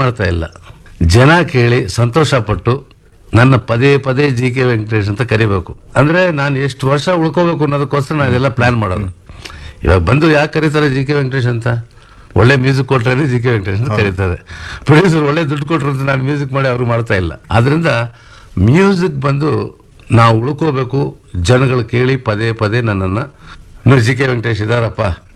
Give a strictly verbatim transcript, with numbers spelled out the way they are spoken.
ಮಾಡ್ತಾ ಇಲ್ಲ. ಜನ ಕೇಳಿ ಸಂತೋಷ ಪಟ್ಟು ನನ್ನ ಪದೇ ಪದೇ ಜಿ ಕೆ ವೆಂಕಟೇಶ್ ಅಂತ ಕರಿಬೇಕು. ಅಂದ್ರೆ ನಾನು ಎಷ್ಟು ವರ್ಷ ಉಳ್ಕೋಬೇಕು ಅನ್ನೋದಕ್ಕೋಸ್ಕರ ನಾನು ಇದೆಲ್ಲ ಪ್ಲಾನ್ ಮಾಡೋದು. ಇವಾಗ ಬಂದು ಯಾಕೆ ಕರೀತಾರೆ ಜಿ ಕೆ ವೆಂಕಟೇಶ್ ಅಂತ? ಒಳ್ಳೆ ಮ್ಯೂಸಿಕ್ ಕೊಟ್ರೆ ಜಿ ಕೆ ವೆಂಕಟೇಶ್ ಅಂತ ಕರೀತಾರೆ. ಪ್ರೊಡ್ಯೂಸರ್ ಒಳ್ಳೆ ದುಡ್ಡು ಕೊಟ್ಟರು ಅಂತ ನಾನು ಮ್ಯೂಸಿಕ್ ಮಾಡಿ ಅವರು ಮಾಡ್ತಾ ಇಲ್ಲ. ಆದ್ರಿಂದ ಮ್ಯೂಸಿಕ್ ಬಂದು ನಾವು ಉಳ್ಕೋಬೇಕು, ಜನಗಳು ಕೇಳಿ ಪದೇ ಪದೇ ನನ್ನನ್ನು ಜಿ ಕೆ ವೆಂಕಟೇಶ್ ಇದಾರಪ್ಪ